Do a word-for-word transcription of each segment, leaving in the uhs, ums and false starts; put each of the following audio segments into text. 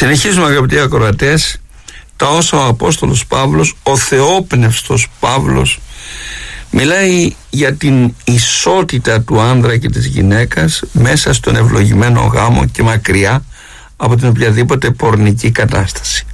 Συνεχίζουμε, αγαπητοί ακροατές, τα όσα ο Απόστολος Παύλος, ο θεόπνευστος Παύλος, μιλάει για την ισότητα του άνδρα και της γυναίκας μέσα στον ευλογημένο γάμο και μακριά από την οποιαδήποτε πορνική κατάσταση.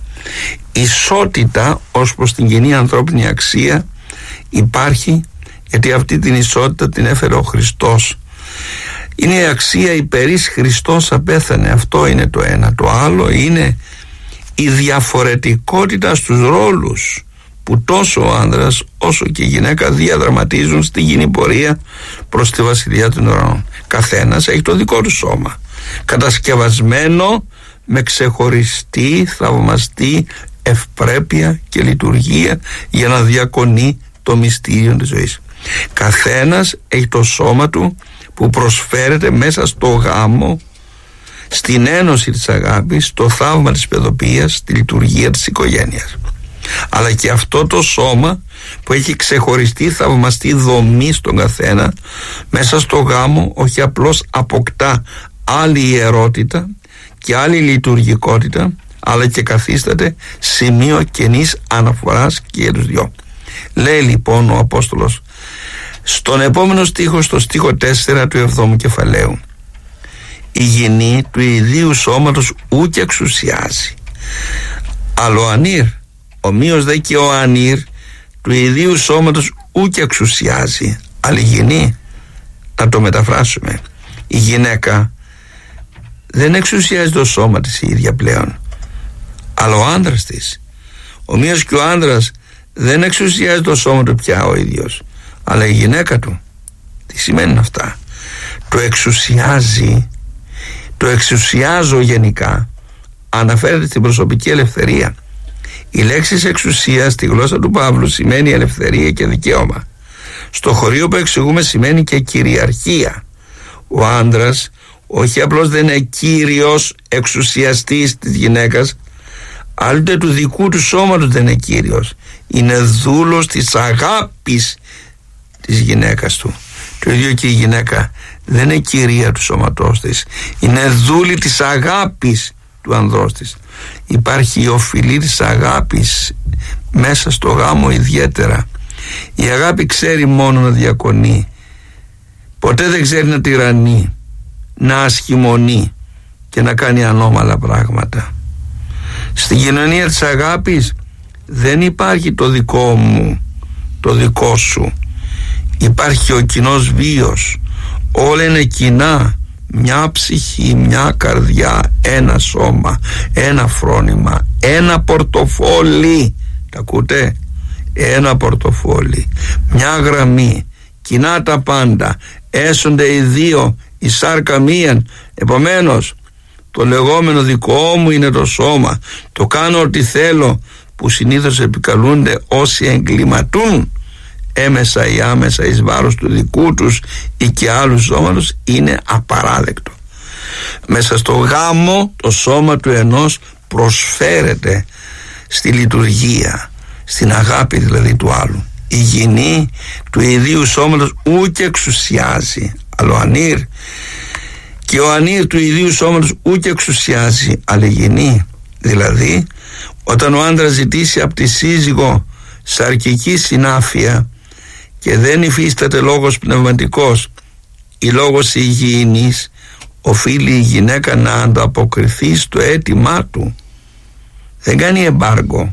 Ισότητα ως προς την κοινή ανθρώπινη αξία υπάρχει, γιατί αυτή την ισότητα την έφερε ο Χριστός. Είναι η αξία υπερής Χριστός απέθανε, αυτό είναι το ένα. Το άλλο είναι η διαφορετικότητα στους ρόλους που τόσο ο άνδρας όσο και η γυναίκα διαδραματίζουν στη κοινή πορεία προς τη βασιλεία των ουρανών. Καθένας έχει το δικό του σώμα, κατασκευασμένο με ξεχωριστή, θαυμαστή ευπρέπεια και λειτουργία για να διακονεί το μυστήριο της ζωής. Καθένας έχει το σώμα του που προσφέρεται μέσα στο γάμο, στην ένωση της αγάπης, στο θαύμα της παιδοποιίας, στη λειτουργία της οικογένειας. Αλλά και αυτό το σώμα που έχει ξεχωριστή θαυμαστή δομή στον καθένα, μέσα στο γάμο όχι απλώς αποκτά άλλη ιερότητα και άλλη λειτουργικότητα, αλλά και καθίσταται σημείο καινής αναφοράς και για τους δυο. Λέει λοιπόν ο Απόστολος στον επόμενο στίχο, στο στίχο τέσσερα του εβδόμου κεφαλαίου: η γυνή του ιδίου σώματος ούκ εξουσιάζει, αλλά ο ανήρ, ομοίως δε και ο ανήρ του ιδίου σώματος ούκ εξουσιάζει. Αλλά η γυνή, να το μεταφράσουμε, η γυναίκα δεν εξουσιάζει το σώμα της η ίδια πλέον, αλλά ο άντρας της. Ομοίως και ο άντρας δεν εξουσιάζει το σώμα του πια ο ίδιος, αλλά η γυναίκα του. Τι σημαίνουν αυτά? Το εξουσιάζει, το εξουσιάζω γενικά, αναφέρεται στην προσωπική ελευθερία. Η λέξη εξουσία στη γλώσσα του Παύλου σημαίνει ελευθερία και δικαίωμα. Στο χωρίο που εξηγούμε σημαίνει και κυριαρχία. Ο άντρας όχι απλώς δεν είναι κύριος εξουσιαστής της γυναίκας, άλλοτε του δικού του σώματος δεν είναι κύριος. Είναι δούλος της αγάπης της γυναίκας του. Το ίδιο και η γυναίκα δεν είναι κυρία του σώματός της, είναι δούλη της αγάπης του ανδρός της. Υπάρχει η οφειλή της αγάπης μέσα στο γάμο ιδιαίτερα. Η αγάπη ξέρει μόνο να διακονεί, ποτέ δεν ξέρει να τυραννεί, να ασχημονεί και να κάνει ανώμαλα πράγματα. Στην κοινωνία της αγάπης δεν υπάρχει το δικό μου, το δικό σου. Υπάρχει ο κοινός βίος. Όλα είναι κοινά. Μια ψυχή, μια καρδιά, ένα σώμα, ένα φρόνημα, ένα πορτοφόλι. Τα ακούτε? Ένα πορτοφόλι, μια γραμμή, κοινά τα πάντα. Έσονται οι δύο, η σάρκα μίαν. Επομένως, το λεγόμενο δικό μου είναι το σώμα. Το κάνω ό,τι θέλω, που συνήθως επικαλούνται όσοι εγκληματούν έμεσα ή άμεσα εις βάρος του δικού τους ή και άλλου σώματος, είναι απαράδεκτο. Μέσα στο γάμο το σώμα του ενός προσφέρεται στη λειτουργία, στην αγάπη δηλαδή του άλλου. Η γυνή του ιδίου σώματος ούκ εξουσιάζει, αλλά ο ανήρ, και ο ανήρ του ιδίου σώματος ούκ εξουσιάζει, αλλά η γυνή. Δηλαδή, όταν ο άντρας ζητήσει από τη σύζυγο σαρκική συνάφεια και δεν υφίσταται λόγος πνευματικός ή λόγος υγιεινής, οφείλει η γυναίκα να ανταποκριθεί στο αίτημά του. Δεν κάνει εμπάργκο.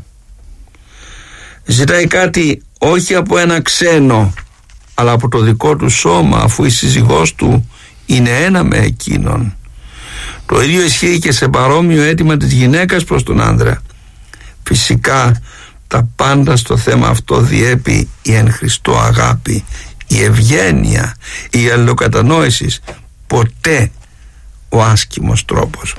Ζητάει κάτι όχι από ένα ξένο, αλλά από το δικό του σώμα, αφού η σύζυγός του είναι ένα με εκείνον. Το ίδιο ισχύει και σε παρόμοιο αίτημα της γυναίκας προς τον άντρα. Φυσικά τα πάντα στο θέμα αυτό διέπει η εν Χριστώ αγάπη, η ευγένεια, η αλληλοκατανόηση, ποτέ ο άσκημος τρόπος.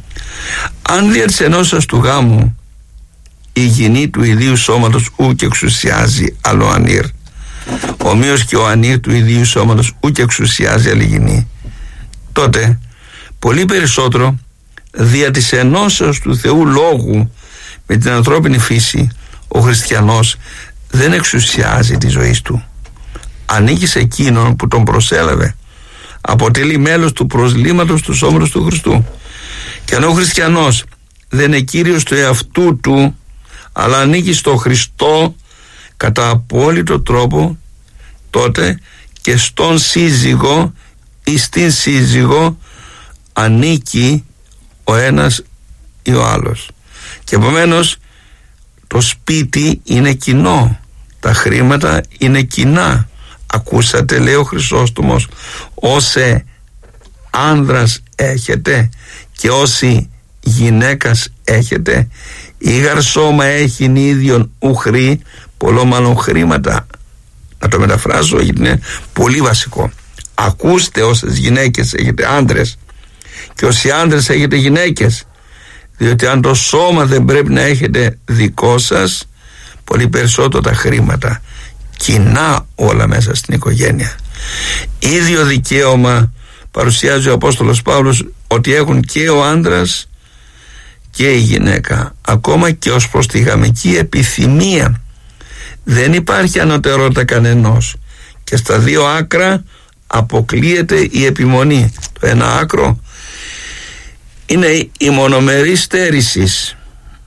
Αν δια της ενώσεως του γάμου η γυνή του ιδίου σώματος ούκ εξουσιάζει, άλλο ανήρ, ομοίως και ο ανήρ του ιδίου σώματος ούκ εξουσιάζει άλλη γυνή, τότε πολύ περισσότερο δια της ενώσεως του Θεού Λόγου με την ανθρώπινη φύση, ο χριστιανός δεν εξουσιάζει τη ζωή του. Ανήκει σε εκείνον που τον προσέλαβε. Αποτελεί μέλος του προσλήματος του σώματος του Χριστού. Και αν ο χριστιανός δεν είναι κύριος του εαυτού του, αλλά ανήκει στο Χριστό κατά απόλυτο τρόπο, τότε και στον σύζυγο ή στην σύζυγο ανήκει ο ένας ή ο άλλος. Και επομένως το σπίτι είναι κοινό, τα χρήματα είναι κοινά. Ακούσατε, λέει ο Χρυσόστομος, όσε άνδρας έχετε και όσοι γυναίκας έχετε, η γαρσόμα έχει ίδιον ουχρή, πολλό μάλλον χρήματα. Να το μεταφράσω γιατί είναι πολύ βασικό. Ακούστε όσες γυναίκες έχετε άντρες και όσοι άντρες έχετε γυναίκες, διότι αν το σώμα δεν πρέπει να έχετε δικό σας, πολύ περισσότερο τα χρήματα, κοινά όλα μέσα στην οικογένεια. Ίδιο δικαίωμα παρουσιάζει ο Απόστολος Παύλος ότι έχουν και ο άντρας και η γυναίκα, ακόμα και ως προς τη γαμική επιθυμία. Δεν υπάρχει ανωτερότητα κανενός και στα δύο άκρα αποκλείεται η επιμονή. Το ένα άκρο είναι η μονομερή στέρησης,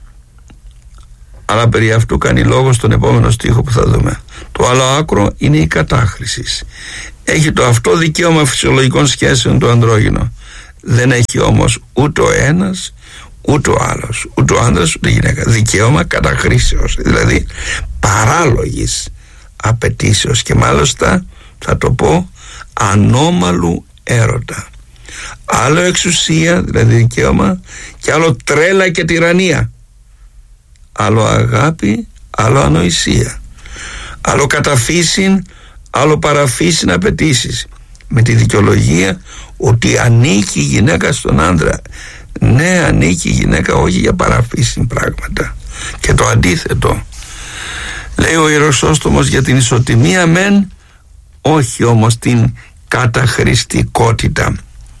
αλλά περί αυτού κάνει λόγο στον επόμενο στίχο που θα δούμε. Το άλλο άκρο είναι η κατάχρηση. Έχει το αυτό δικαίωμα φυσιολογικών σχέσεων το ανδρόγυνο. Δεν έχει όμως ούτε ο ένας ούτε ο άλλος, ούτε ο άντρας ούτε η γυναίκα. Δικαίωμα καταχρήσεως, δηλαδή παράλογης απαιτήσεως και μάλιστα θα το πω ανώμαλου έρωτα. Άλλο εξουσία, δηλαδή δικαίωμα, και άλλο τρέλα και τυραννία. Άλλο αγάπη, άλλο ανοησία. Άλλο καταφύσιν, άλλο παραφύσιν απαιτήσεις. Με τη δικαιολογία ότι ανήκει η γυναίκα στον άντρα. Ναι, ανήκει η γυναίκα όχι για παραφύσιν πράγματα. Και το αντίθετο. Λέει ο Ιεροσόστομος για την ισοτιμία μεν, όχι όμως την καταχρηστικότητα.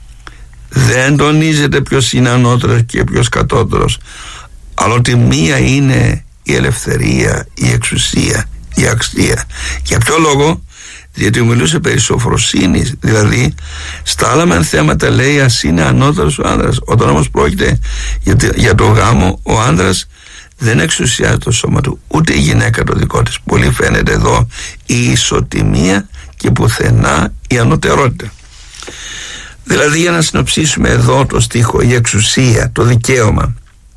Δεν τονίζεται ποιος είναι ανώτερος και ποιος κατώτερος, αλλά ότι μία είναι η ελευθερία, η εξουσία, η αξία. Για ποιο λόγο? Διότι μιλούσε περί σοφροσύνης, δηλαδή στα άλλα μεν θέματα λέει ας είναι ανώτερος ο άνδρας. Όταν όμως πρόκειται για, για το γάμο, ο άνδρας δεν εξουσιάζει το σώμα του, ούτε η γυναίκα το δικό της. Πολύ φαίνεται εδώ η ισοτιμία και πουθενά η ανωτερότητα. Δηλαδή, για να συνοψίσουμε εδώ το στίχο, η εξουσία, το δικαίωμα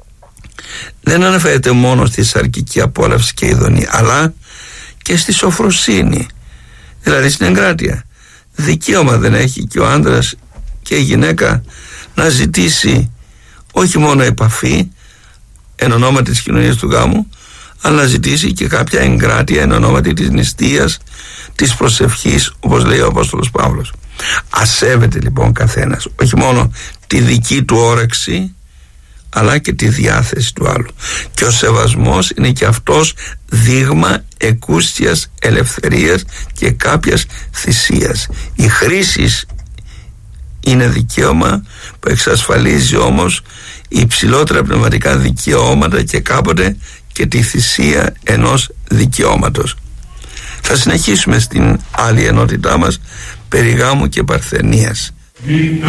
δεν αναφέρεται μόνο στη σαρκική απόλαυση και ειδονή, αλλά και στη σοφροσύνη, δηλαδή στην εγκράτεια. Δικαίωμα δεν έχει και ο άντρας και η γυναίκα να ζητήσει όχι μόνο επαφή εν ονόματι της κοινωνίας του γάμου, αλλά να ζητήσει και κάποια εγκράτεια εν ονόματι της νηστείας, της προσευχής, όπως λέει ο Απόστολος Παύλος. Ασέβεται λοιπόν καθένας όχι μόνο τη δική του όρεξη, αλλά και τη διάθεση του άλλου. Και ο σεβασμός είναι και αυτός δείγμα εκούστιας ελευθερίας και κάποιας θυσίας. Η χρήση είναι δικαίωμα που εξασφαλίζει όμως υψηλότερα πνευματικά δικαιώματα και κάποτε και τη θυσία ενός δικαιώματος. Θα συνεχίσουμε στην άλλη ενότητά μας περί γάμου και παρθενίας.